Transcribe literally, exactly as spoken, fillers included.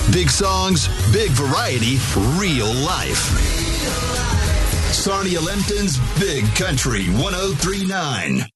Big songs, big variety, real life. Sarnia Lempton's Big Country one oh three point nine.